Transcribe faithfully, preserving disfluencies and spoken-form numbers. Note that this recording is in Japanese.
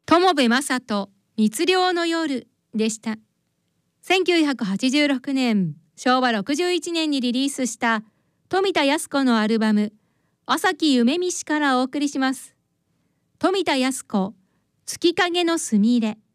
友部正人密漁の夜でした。せんきゅうひゃくはちじゅうろくねん、しょうわろくじゅういちねんにリリースした富田靖子のアルバム朝木夢見しからお送りします。富田靖子、月影のすみれ。